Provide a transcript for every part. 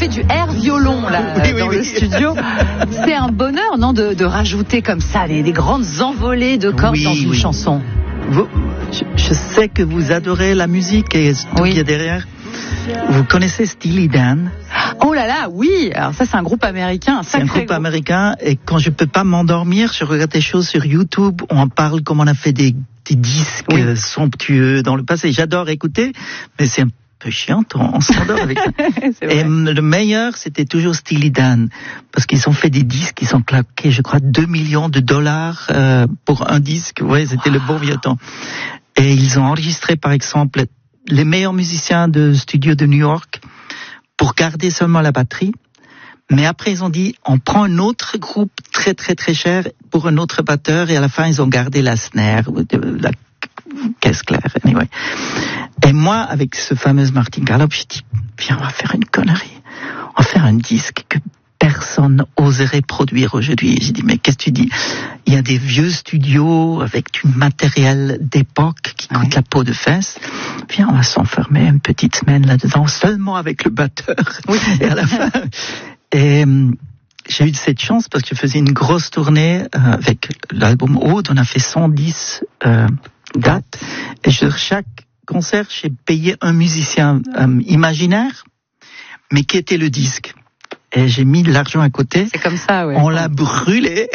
fait du air violon là dans le studio. C'est un bonheur, non, de rajouter comme ça des grandes envolées de cordes dans une chanson. Je sais que vous adorez la musique et tout qu'il y a derrière. Vous connaissez Steely Dan? Oh là là, oui. Alors ça, c'est un groupe américain. C'est un groupe américain. Et quand je peux pas m'endormir, je regarde des choses sur YouTube où on parle comme on a fait des disques somptueux dans le passé. J'adore écouter, mais c'est un peu chiant, on s'endort avec ça. Et le meilleur, c'était toujours Steely Dan, parce qu'ils ont fait des disques, ils ont claqué, je crois, $2 millions pour un disque. Ouais, c'était le bon vieux temps. Et ils ont enregistré, par exemple, les meilleurs musiciens de studio de New York pour garder seulement la batterie. Mais après, ils ont dit, on prend un autre groupe très, très, très cher pour un autre batteur, et à la fin, ils ont gardé la snare, la caisse claire, anyway. Et moi, avec ce fameux Martin Gallup, j'ai dit, viens, on va faire une connerie. On va faire un disque que personne oserait produire aujourd'hui. J'ai dit, mais qu'est-ce que tu dis? Il y a des vieux studios avec du matériel d'époque qui coûte la peau de fesse. Viens, on va s'enfermer une petite semaine là-dedans, seulement avec le batteur. Oui. Et à la fin, j'ai eu cette chance parce que je faisais une grosse tournée avec l'album Aude. On a fait 110 dates. Et sur chaque concert, j'ai payé un musicien imaginaire, mais qui était le disque. Et j'ai mis de l'argent à côté. C'est comme ça, ouais. On l'a brûlé.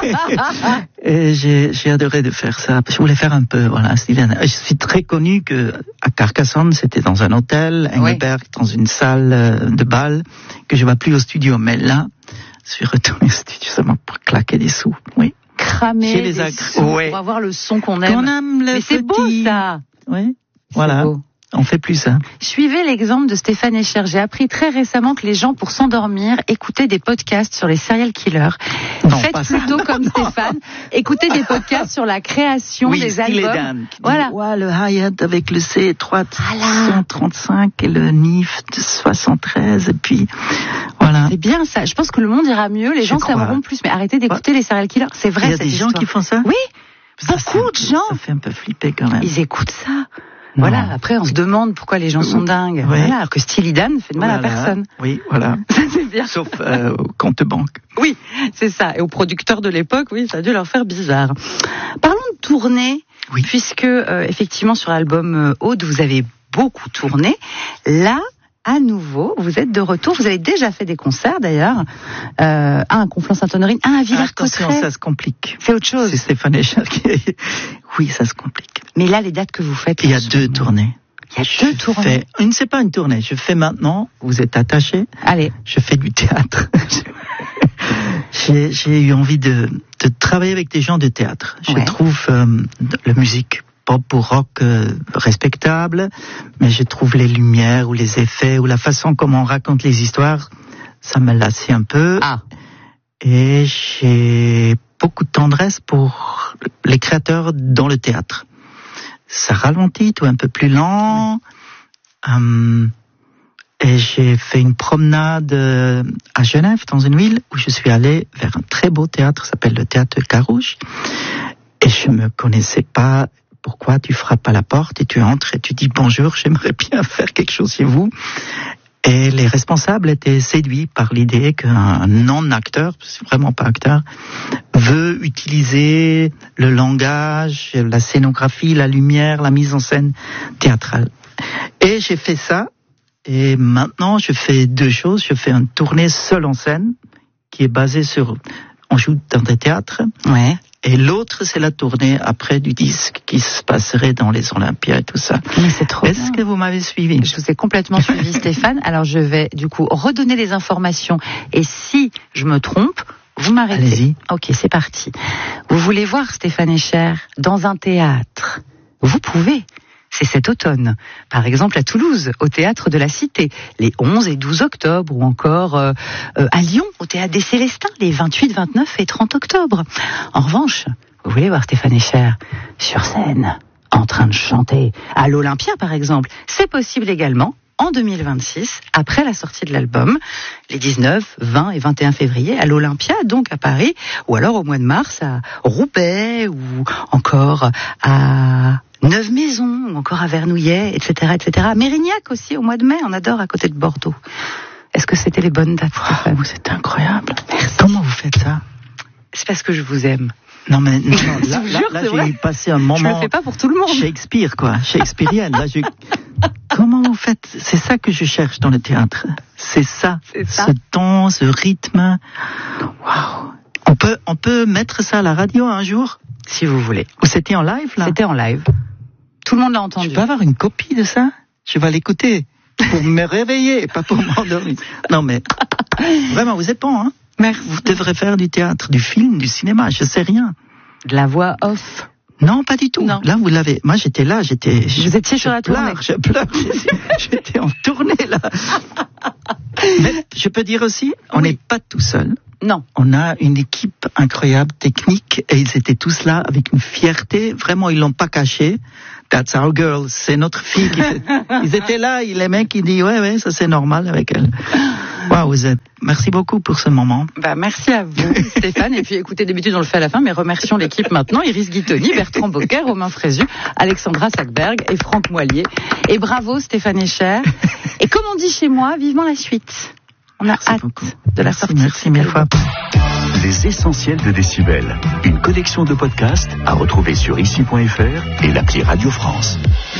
Et j'ai adoré de faire ça. Je voulais faire un peu, voilà. Je suis très connu que à Carcassonne, c'était dans un hôtel, Engelberg, dans une salle de bal, que je ne vais plus au studio. Mais là, je suis retourné au studio seulement pour claquer des sous. Oui. Cramer des sous pour avoir le son qu'on aime. Mais c'est beau, ça. Oui. Voilà. Beau. On fait plus ça. Suivez l'exemple de Stéphane Escher. J'ai appris très récemment que les gens, pour s'endormir, écoutaient des podcasts sur les serial killers. Non, faites plutôt comme Stéphane. Écoutez des podcasts sur la création des albums. Dan, voilà. Ouais, le hi-hat avec le C étroit 135 et le NIF de 73 et puis voilà. C'est bien ça. Je pense que le monde ira mieux. Les gens s'aimeront plus. Mais arrêtez d'écouter les serial killers. C'est vrai. Il y a des gens qui font ça. Oui. Beaucoup de gens. Ça fait un peu flipper quand même. Ils écoutent ça. Voilà, après on se demande pourquoi les gens sont dingues. Oui. Voilà, alors que Steely Dan fait de mal à personne. Oui, voilà. C'est bien. Sauf au compte banque. Oui, c'est ça. Et aux producteurs de l'époque, oui, ça a dû leur faire bizarre. Parlons de tournée, puisque effectivement sur l'album Aude, vous avez beaucoup tourné. Là, à nouveau, vous êtes de retour. Vous avez déjà fait des concerts d'ailleurs. Un à Conflans-Sainte-Honorine, un à Villers-Cotterêts. Attention, ça se complique. C'est autre chose. C'est Stéphane Escher qui... Oui, ça se complique. Mais là, les dates que vous faites... Il y a 2 tournées. Il y a 2 tournées. C'est pas une tournée. Je fais maintenant, vous êtes attachés. Allez. Je fais du théâtre. J'ai eu envie de travailler avec des gens de théâtre. Je trouve la musique pop ou rock respectable, mais je trouve les lumières ou les effets ou la façon comment on raconte les histoires, ça me lasse un peu. Et j'ai beaucoup de tendresse pour les créateurs dans le théâtre. Ça ralentit, tout un peu plus lent. Et j'ai fait une promenade à Genève, dans une ville où je suis allé vers un très beau théâtre, ça s'appelle le théâtre Carouge. Et je me connaissais pas. Pourquoi tu frappes à la porte et tu entres et tu dis bonjour, j'aimerais bien faire quelque chose chez vous. Et les responsables étaient séduits par l'idée qu'un non-acteur, c'est vraiment pas acteur, veut utiliser le langage, la scénographie, la lumière, la mise en scène théâtrale. Et j'ai fait ça. Et maintenant, je fais 2 choses. Je fais une tournée seule en scène, qui est basée sur... On joue dans des théâtres. Ouais. Et l'autre, c'est la tournée après du disque qui se passerait dans les Olympias et tout ça. Mais c'est trop Est-ce que vous m'avez suivi? Je vous ai complètement suivi, Stéphane. Alors, je vais, du coup, redonner les informations. Et si je me trompe, vous m'arrêtez. Allez-y. Ok, c'est parti. Vous voulez voir Stéphane Escher dans un théâtre? Vous pouvez. C'est cet automne. Par exemple, à Toulouse, au Théâtre de la Cité, les 11 et 12 octobre, ou encore à Lyon, au Théâtre des Célestins, les 28, 29 et 30 octobre. En revanche, vous voulez voir Stéphane Escher sur scène, en train de chanter, à l'Olympia par exemple, c'est possible également en 2026, après la sortie de l'album, les 19, 20 et 21 février, à l'Olympia, donc à Paris, ou alors au mois de mars à Roubaix, ou encore à Neuve-Maisons, ou encore à Vernouillet, etc., etc. Mérignac aussi, au mois de mai, on adore à côté de Bordeaux. Est-ce que c'était les bonnes dates, Stéphane? Vous êtes incroyable. Merci. Comment vous faites ça? C'est parce que je vous aime. Non, mais non, là vrai. j'ai passé un moment. Je le fais pas pour tout le monde. Shakespeare, quoi. Shakespearienne. Comment vous faites? C'est ça que je cherche dans le théâtre. C'est ça. Ce ton, ce rythme. Waouh. On peut mettre ça à la radio un jour? Si vous voulez. Ou c'était en live, là? C'était en live. Tout le monde l'a entendu. Je peux avoir une copie de ça? Je vais l'écouter. Pour me réveiller, pas pour m'endormir. Non, mais. Vraiment, vous êtes bon, hein? Merci. Vous devrez faire du théâtre, du film, du cinéma, je sais rien. De la voix off. Non, pas du tout. Non. Là, vous l'avez. Moi, j'étais là, Vous étiez sur la tournée. Je pleure. J'étais en tournée, là. Mais je peux dire aussi, on n'est pas tout seul. Non. On a une équipe incroyable, technique, et ils étaient tous là avec une fierté. Vraiment, ils l'ont pas caché. That's our girl. C'est notre fille. Ils étaient là, les mecs, ils disent, ouais, ça c'est normal avec elle. Waouh, vous êtes. Merci beaucoup pour ce moment. Merci à vous, Stéphane. Et puis, écoutez, d'habitude, on le fait à la fin, mais remercions l'équipe maintenant. Iris Guittoni, Bertrand Bocquet, Romain Frézu, Alexandra Sackberg et Franck Moillier. Et bravo, Stéphane Echer. Et comme on dit chez moi, vivement la suite. On a hâte de la sortie. Merci mille fois. Les essentiels de Décibel. Une collection de podcasts à retrouver sur ici.fr et l'appli Radio France.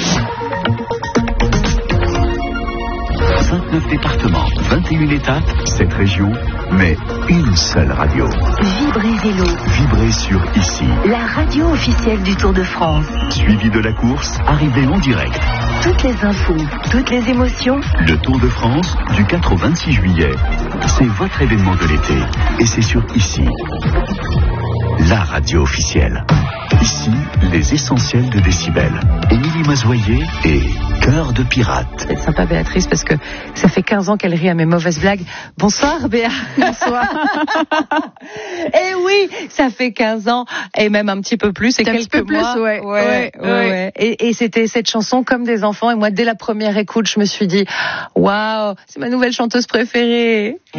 29 départements, 21 étapes, 7 régions, mais une seule radio. Vibrez Vélo. Vibrez sur Ici. La radio officielle du Tour de France. Suivi de la course, arrivée en direct. Toutes les infos, toutes les émotions. Le Tour de France, du 4 au 26 juillet. C'est votre événement de l'été. Et c'est sur Ici. La radio officielle. Ici, les essentiels de Décibel. Émilie Mazoyer et Cœur de pirate. C'est sympa, Béatrice, parce que ça fait 15 ans qu'elle rit à mes mauvaises blagues. Bonsoir, Béa. Bonsoir. Eh oui, ça fait 15 ans, et même un petit peu plus, et quelques mois. Ouais. Et c'était cette chanson comme des enfants, et moi, dès la première écoute, je me suis dit, waouh, c'est ma nouvelle chanteuse préférée.